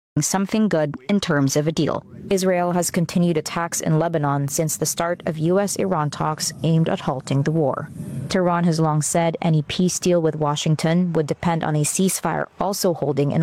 something good in terms of a deal. Israel has continued attacks in Lebanon since the start of U.S.-Iran talks aimed at halting the war. Tehran has long said any peace deal with Washington would depend on a ceasefire also holding in